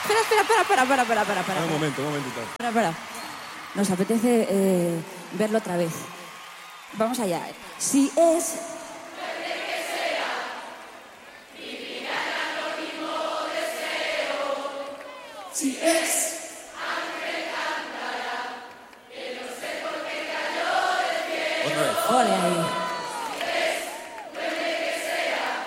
Espera. Un momentito. Espera. Nos apetece verlo otra vez. Vamos allá. Si es... Si es... Otra vez. Ole ahí.